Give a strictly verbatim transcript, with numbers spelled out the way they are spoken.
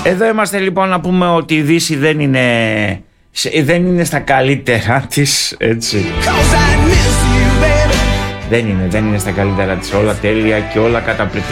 Εδώ είμαστε λοιπόν να πούμε ότι η Δύση δεν είναι, δεν είναι στα καλύτερα της, έτσι. Δεν είναι, δεν είναι στα καλύτερα της, όλα τέλεια και όλα καταπληκτικά.